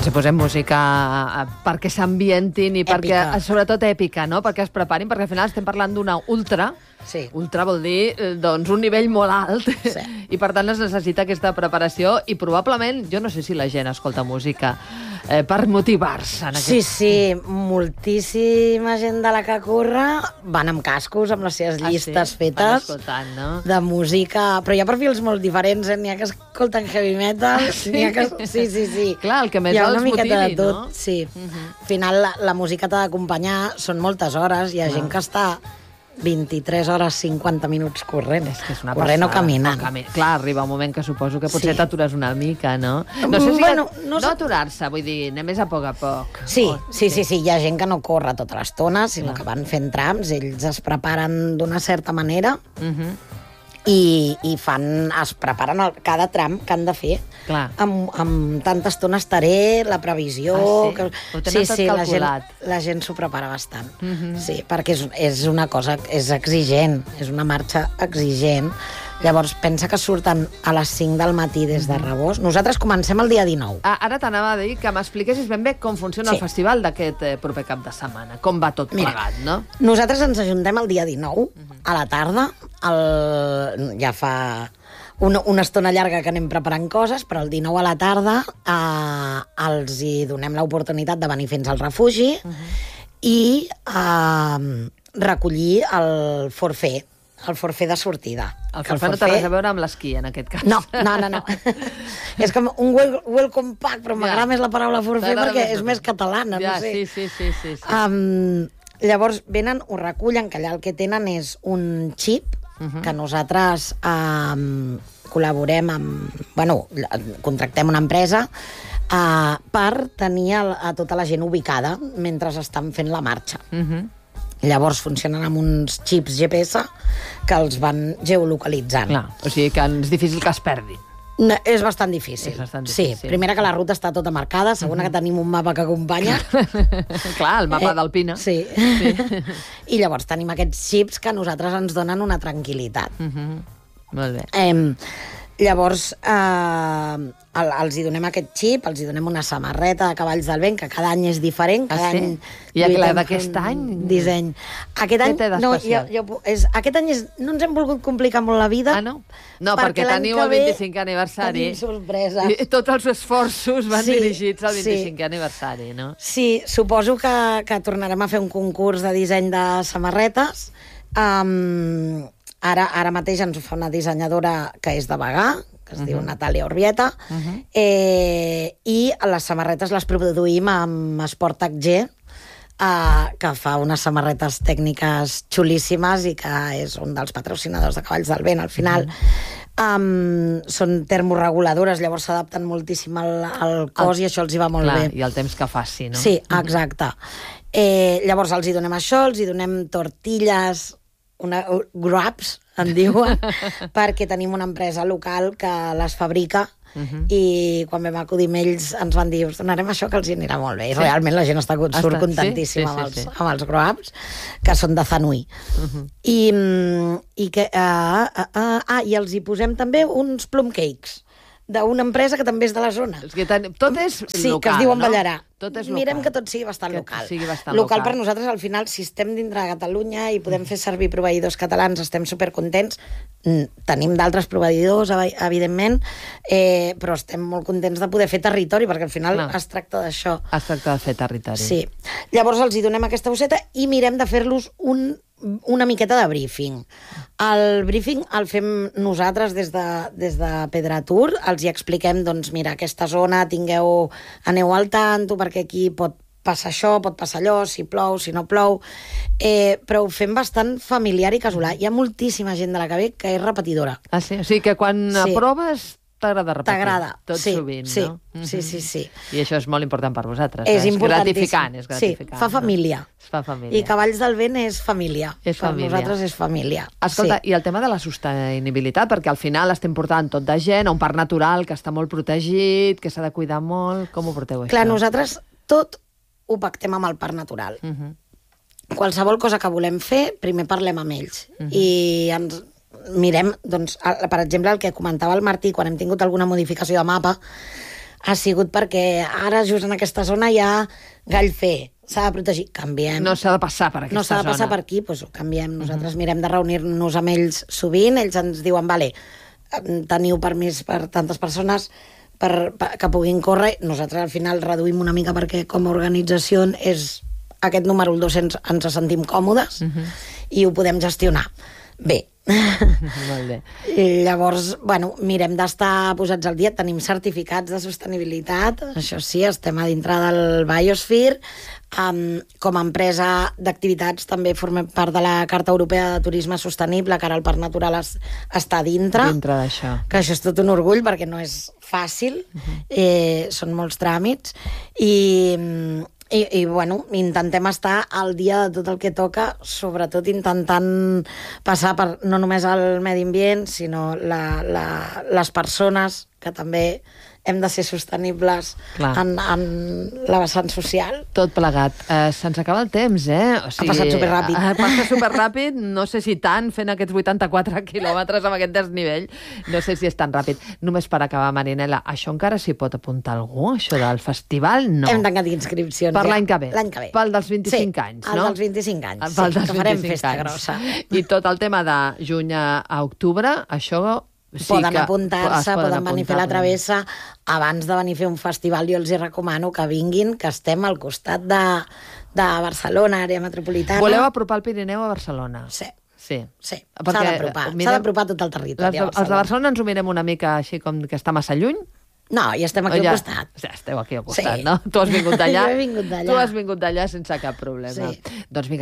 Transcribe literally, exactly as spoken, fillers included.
Els posem música perquè s'ambientin i perquè, Èpica. sobretot èpica, no? Perquè es preparin, perquè al final estem parlant d'una ultra. Sí. Ultra vol dir, eh, doncs, un nivell molt alt. Sí. I per tant es necessita aquesta preparació i probablement, jo no sé si la gent escolta música eh, per motivar-se. En aquest... Sí, sí, moltíssima gent de la que corre van amb cascos, amb les seves llistes ah, sí? fetes. Van escoltant, no? De música, però hi ha perfils molt diferents, eh? N'hi ha que escolten heavy metal, Ah, sí? n'hi ha que... Sí, sí, sí. Clar, el que més hi ha els una miqueta motivi, de tot, no? sí. Uh -huh. Al final la, la música t'ha d'acompanyar, són moltes hores, hi ha Ah. gent que està vint-i-tres hores cinquanta minuts corrent. És que és una corrent passada. o caminant. O cami... Clar, arriba un moment que suposo que potser Sí. t'atures una mica, no? No sé si Bueno, que... no no sé- aturar-se, vull dir, anem més a poc a poc. Sí, Oh, sí, sí, sí, hi ha gent que no corre tota l'estona, sinó Clar. que van fent trams, ells es preparen d'una certa manera Uh -huh. i, i fan, es preparen el, cada tram que han de fer. Clar. Amb, amb tanta estona estaré, la previsió... Ah, sí? Que, Ho tenen tot la gent, calculat. la gent s'ho prepara bastant. Mhm. Sí, perquè és, és una cosa, és exigent, és una marxa exigent. Llavors, pensa que surten a les cinc del matí des de Rebós. Nosaltres comencem el dia dinou. Ah, ara t'anava a dir que m'expliquessis ben bé com funciona Sí. el festival d'aquest eh, proper cap de setmana. Com va tot Mira, plegat, no? Nosaltres ens ajuntem el dia dinou, a la tarda. El, ja fa una, una estona llarga que anem preparant coses, però el dinou a la tarda eh, els hi donem l'oportunitat de venir fins al refugi i eh, recollir el forfait, el forfait de sortida. El Que forfait no té res a veure amb l'esquí, en aquest cas. No, no, no, no. És com un wel welcome pack, però m'agrada Ja. més la paraula forfait T'agrada perquè més és el- més catalana, Ja, no sé. sí, sí, sí, sí, sí. Um, llavors venen, ho recullen, que allà el que tenen és un xip Mhm. que nosaltres um, col·laborem amb... Bueno, la- contractem una empresa uh, per tenir a, a tota la gent ubicada mentre estan fent la marxa. Mhm. Llavors funcionen amb uns xips G P S que els van geolocalitzant. Clar, o sigui que és difícil que es perdi. No, és bastant difícil. És bastant Sí, difícil. primera que la ruta està tota marcada, segona que tenim un mapa que acompanya. Clar, el mapa Eh, d'Alpina. Sí. Sí. I llavors tenim aquests xips que a nosaltres ens donen una tranquil·litat. Mhm. Molt bé. Eh, llavors, eh, el, els hi donem aquest xip, els hi donem una samarreta de Cavalls del Vent, que cada any és diferent. Cada Ah, sí? any I la lluitem d'aquest fent any? Disseny. Aquest Què any, té no, d'especial? jo, jo, és, aquest any és, no ens hem volgut complicar molt la vida. Ah, no? No, perquè, l'any teniu que el ve vint-i-cinquè aniversari. Tenim sorpresa. I tots els esforços van Sí, dirigits al sí. vint-i-cinquè aniversari, no? Sí, suposo que, que tornarem a fer un concurs de disseny de samarretes. Um, ara, ara mateix ens ho fa una dissenyadora que és de Bagà, que es uh -huh. diu Natàlia Orbieta, uh -huh. eh, i les samarretes les produïm amb Sportac G, Uh, que fa unes samarretes tècniques xulíssimes i que és un dels patrocinadors de Cavalls del Vent. Al final mm. um, són termorreguladores, llavors s'adapten moltíssim al, al cos el, i això els hi va molt clar, bé. I el temps que faci, no? Sí, exacte. Eh, llavors els hi donem això, els hi donem tortilles, una, uh, grabs, en diuen, perquè tenim una empresa local que les fabrica. Uh-huh. I quan vam acudir amb ells ens van dir us donarem això que els hi anirà molt bé. I Sí. realment la gent està, surt Està- contentíssima sí? Sí, sí, amb, els, sí. amb els grabs, que són de Zanui. Uh-huh. I, mm, i, que, uh, uh, uh, ah, i els hi posem també uns plum cakes d'una empresa que també és de la zona. És que ten... Tot és Sí, local, que es diu no? Emballarà. Tot és Mirem local. que tot sigui bastant Que local. sigui bastant local. local. Per nosaltres, al final, si estem dintre de Catalunya i podem fer servir proveïdors catalans, estem supercontents. Mm, Tenim d'altres proveïdors, evi- evidentment, eh, però estem molt contents de poder fer territori, perquè al final Clar. es tracta d'això. Es tracta de fer territori. Sí. Llavors els hi donem aquesta bosseta i mirem de fer-los un, una miqueta de briefing. El briefing el fem nosaltres des de, des de Pedratur, els hi expliquem, doncs mira, aquesta zona, tingueu, aneu al tanto, perquè aquí pot passar això, pot passar allò, si plou, si no plou, eh, però ho fem bastant familiar i casolà. Hi ha moltíssima gent de la que ve que és repetidora. Ah, sí? O sigui que quan Sí. aproves t'agrada repetir. T'agrada, Tot sí, sovint, sí, no? sí, sí, sí. I això és molt important per vosaltres. És eh? importantíssim. gratificant, és gratificant. Sí, fa família. No? Es fa família. I Cavalls del Vent és família. És per família. nosaltres és família. Escolta, sí. i el tema de la sostenibilitat, perquè al final estem portant tot de gent a un parc natural que està molt protegit, que s'ha de cuidar molt. Com ho porteu, Clar, això? nosaltres tot ho pactem amb el parc natural. Uh -huh. Qualsevol cosa que volem fer, primer parlem amb ells. Uh -huh. I ens mirem, doncs, el- per exemple, el que comentava el Martí, quan hem tingut alguna modificació de mapa, ha sigut perquè ara, just en aquesta zona, hi ha gallfer, s'ha de protegir, canviem. No s'ha de passar per aquesta zona. No s'ha de passar per aquí, doncs ho canviem. Nosaltres uh -huh. mirem de reunir-nos amb ells sovint, ells ens diuen, vale, teniu permís per tantes persones per, per, que puguin córrer. Nosaltres al final reduïm una mica perquè com a organització és aquest número, el dos-cents, ens sentim còmodes uh -huh. i ho podem gestionar. Bé. Molt bé. I llavors, bueno, mirem d'estar posats al dia, tenim certificats de sostenibilitat, això sí, estem a dintre del Biosphere, um, com a empresa d'activitats també formem part de la Carta Europea de Turisme Sostenible, que ara el Parc Natural es, està dintre. Dintre d'això. Que això és tot un orgull, perquè no és fàcil, uh -huh. eh, són molts tràmits, i... I, i bueno, intentem estar al dia de tot el que toca, sobretot intentant passar per no només el medi ambient, sinó la, la, les persones, que també hem de ser sostenibles en, en la vessant social. Tot plegat. Uh, Se'ns acaba el temps, eh? O sigui, ha passat superràpid. Ha passat superràpid, no sé si tant, fent aquests vuitanta-quatre quilòmetres amb aquest desnivell, no sé si és tan ràpid. Només per acabar, Marinela, això encara s'hi pot apuntar algú, això del festival? No. Hem tancat inscripcions. Per l'any que ve? L'any que ve. Pel dels vint-i-cinc sí, anys, el no? dels vint-i-cinc anys, Pel sí, dels que farem vint-i-cinc festa anys. grossa. I tot el tema de juny a octubre, això... Sí poden que apuntar-se, poden, poden venir a fer la travessa. Abans de venir a fer un festival, jo els hi recomano que vinguin, que estem al costat de, de Barcelona, àrea metropolitana. Voleu apropar el Pirineu a Barcelona? Sí. Sí, sí. s'ha d'apropar, s'ha d'apropar tot el territori. Les, els de Barcelona ens ho mirem una mica així com que està massa lluny? No, ja estem aquí ja, al costat. Ja esteu aquí al costat, sí. no? Tu has vingut d'allà. Jo he vingut d'allà. Tu has vingut d'allà sense cap problema. Sí. Doncs vinga,